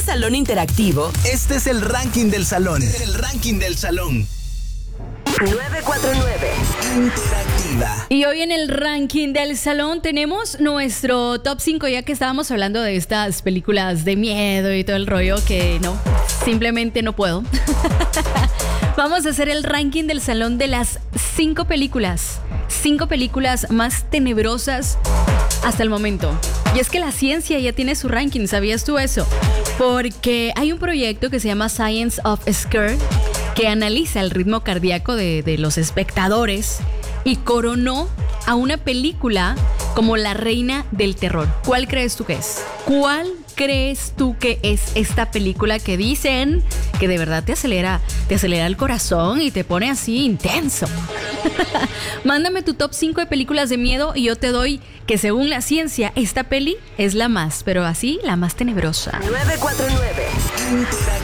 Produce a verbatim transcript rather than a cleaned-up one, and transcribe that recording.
salón interactivo, este es el ranking del salón. El ranking del salón. nueve cuatro nueve. Interactiva. Y hoy en el ranking del salón tenemos nuestro top cinco, ya que estábamos hablando de estas películas de miedo y todo el rollo, que no, simplemente no puedo. Vamos a hacer el ranking del salón de las cinco películas, cinco películas más tenebrosas hasta el momento. Y es que la ciencia ya tiene su ranking, ¿sabías tú eso? Porque hay un proyecto que se llama Science of Scare, que analiza el ritmo cardíaco de, de los espectadores y coronó a una película como la reina del terror. ¿Cuál crees tú que es? ¿Cuál crees tú que es esta película que dicen que de verdad te acelera, te acelera el corazón y te pone así intenso? Mándame tu top cinco de películas de miedo y yo te doy que según la ciencia esta peli es la más, pero así la más tenebrosa. nueve cuatro nueve.